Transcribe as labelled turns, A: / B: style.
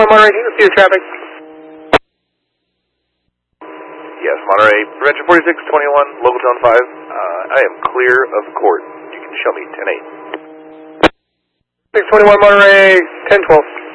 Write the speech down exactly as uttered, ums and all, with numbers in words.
A: one Monterey, can you see the traffic?
B: Yes, Monterey, Prevention forty-six twenty-one, local tone five. Uh, I am clear of court. You can show me ten eight.
A: six twenty-one Monterey, ten twelve.